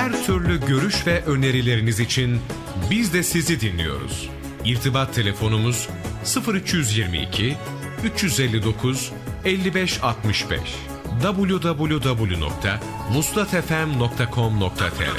Her türlü görüş ve önerileriniz için biz de sizi dinliyoruz. İrtibat telefonumuz 0322 359 5565 www.vuslatfm.com.tr